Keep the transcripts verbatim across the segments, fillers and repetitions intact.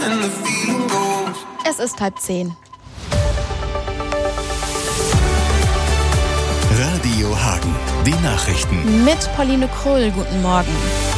Es ist halb zehn. Radio Hagen, die Nachrichten. Mit Pauline Krull, guten Morgen.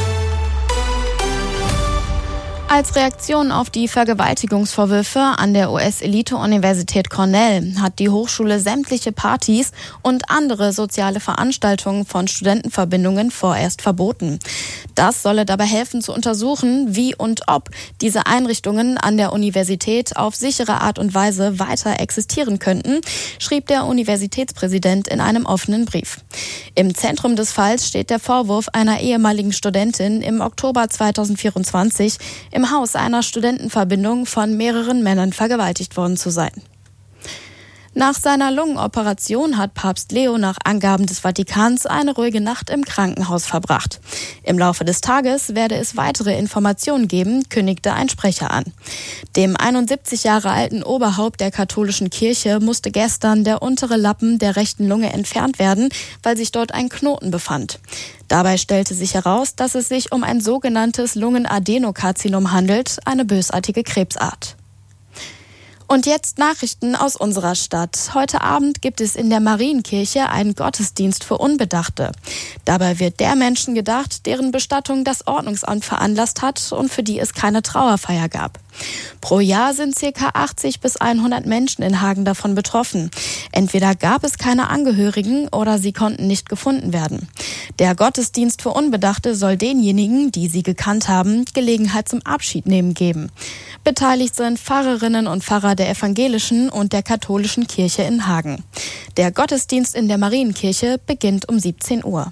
Als Reaktion auf die Vergewaltigungsvorwürfe an der U S-Elite-Universität Cornell hat die Hochschule sämtliche Partys und andere soziale Veranstaltungen von Studentenverbindungen vorerst verboten. Das solle dabei helfen zu untersuchen, wie und ob diese Einrichtungen an der Universität auf sichere Art und Weise weiter existieren könnten, schrieb der Universitätspräsident in einem offenen Brief. Im Zentrum des Falls steht der Vorwurf einer ehemaligen Studentin im Oktober zweitausendvierundzwanzig im Haus einer Studentenverbindung von mehreren Männern vergewaltigt worden zu sein. Nach seiner Lungenoperation hat Papst Leo nach Angaben des Vatikans eine ruhige Nacht im Krankenhaus verbracht. Im Laufe des Tages werde es weitere Informationen geben, kündigte ein Sprecher an. Dem einundsiebzig Jahre alten Oberhaupt der katholischen Kirche musste gestern der untere Lappen der rechten Lunge entfernt werden, weil sich dort ein Knoten befand. Dabei stellte sich heraus, dass es sich um ein sogenanntes Lungenadenokarzinom handelt, eine bösartige Krebsart. Und jetzt Nachrichten aus unserer Stadt. Heute Abend gibt es in der Marienkirche einen Gottesdienst für Unbedachte. Dabei wird der Menschen gedacht, deren Bestattung das Ordnungsamt veranlasst hat und für die es keine Trauerfeier gab. Pro Jahr sind ca. achtzig bis hundert Menschen in Hagen davon betroffen. Entweder gab es keine Angehörigen oder sie konnten nicht gefunden werden. Der Gottesdienst für Unbedachte soll denjenigen, die sie gekannt haben, Gelegenheit zum Abschied nehmen geben. Beteiligt sind Pfarrerinnen und Pfarrer der evangelischen und der katholischen Kirche in Hagen. Der Gottesdienst in der Marienkirche beginnt um siebzehn Uhr.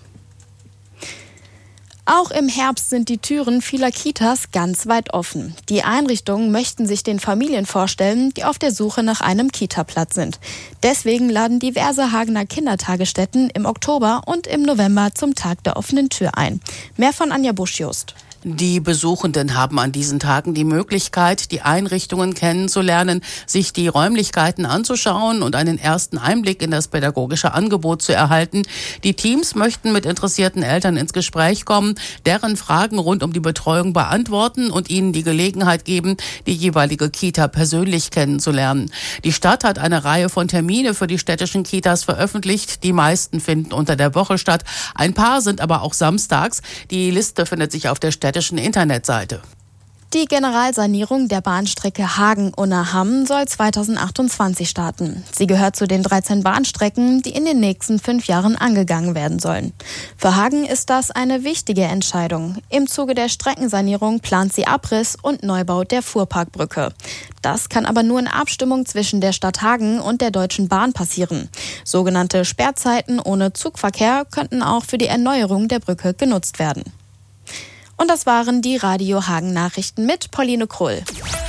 Auch im Herbst sind die Türen vieler Kitas ganz weit offen. Die Einrichtungen möchten sich den Familien vorstellen, die auf der Suche nach einem Kita-Platz sind. Deswegen laden diverse Hagener Kindertagesstätten im Oktober und im November zum Tag der offenen Tür ein. Mehr von Anja Busch-Just. Die Besuchenden haben an diesen Tagen die Möglichkeit, die Einrichtungen kennenzulernen, sich die Räumlichkeiten anzuschauen und einen ersten Einblick in das pädagogische Angebot zu erhalten. Die Teams möchten mit interessierten Eltern ins Gespräch kommen, deren Fragen rund um die Betreuung beantworten und ihnen die Gelegenheit geben, die jeweilige Kita persönlich kennenzulernen. Die Stadt hat eine Reihe von Termine für die städtischen Kitas veröffentlicht. Die meisten finden unter der Woche statt. Ein paar sind aber auch samstags. Die Liste findet sich auf der städtischen Internetseite. Die Generalsanierung der Bahnstrecke Hagen-Unna-Hamm soll zweitausendachtundzwanzig starten. Sie gehört zu den dreizehn Bahnstrecken, die in den nächsten fünf Jahren angegangen werden sollen. Für Hagen ist das eine wichtige Entscheidung. Im Zuge der Streckensanierung plant sie Abriss und Neubau der Fuhrparkbrücke. Das kann aber nur in Abstimmung zwischen der Stadt Hagen und der Deutschen Bahn passieren. Sogenannte Sperrzeiten ohne Zugverkehr könnten auch für die Erneuerung der Brücke genutzt werden. Und das waren die Radio Hagen Nachrichten mit Pauline Krull.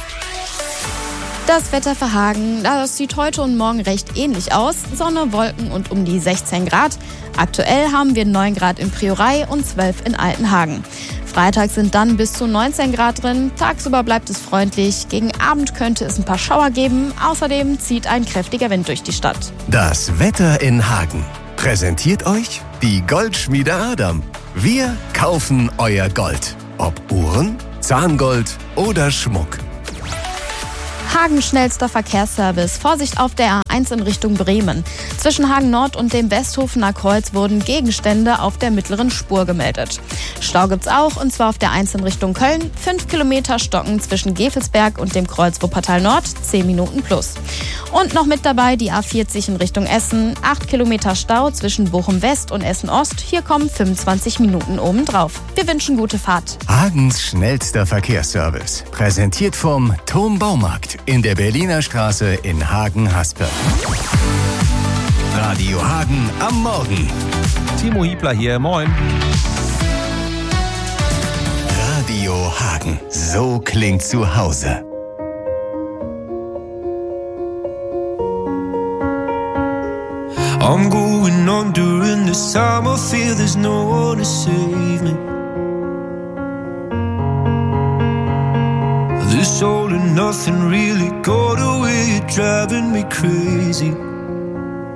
Das Wetter für Hagen, das sieht heute und morgen recht ähnlich aus. Sonne, Wolken und um die sechzehn Grad. Aktuell haben wir neun Grad in Priorei und zwölf in Altenhagen. Freitag sind dann bis zu neunzehn Grad drin. Tagsüber bleibt es freundlich. Gegen Abend könnte es ein paar Schauer geben. Außerdem zieht ein kräftiger Wind durch die Stadt. Das Wetter in Hagen präsentiert euch die Goldschmiede Adam. Wir kaufen euer Gold. Ob Uhren, Zahngold oder Schmuck. Hagen schnellster Verkehrsservice. Vorsicht auf der A eins in Richtung Bremen. Zwischen Hagen Nord und dem Westhofener Kreuz wurden Gegenstände auf der mittleren Spur gemeldet. Stau gibt's auch, und zwar auf der eins in Richtung Köln. Fünf Kilometer stocken zwischen Gevelsberg und dem Kreuz Wuppertal Nord. Zehn Minuten plus. Und noch mit dabei die A vierzig in Richtung Essen. Acht Kilometer Stau zwischen Bochum West und Essen Ost. Hier kommen fünfundzwanzig Minuten obendrauf. Wir wünschen gute Fahrt. Hagens schnellster Verkehrsservice. Präsentiert vom Turm Baumarkt in der Berliner Straße in Hagen-Hasper. Radio Hagen am Morgen. Timo Hiebler hier, moin. Radio Hagen, so klingt zu Hause. I'm going on during this time. I feel there's no one to save me. This all and nothing really got away, you're driving me crazy.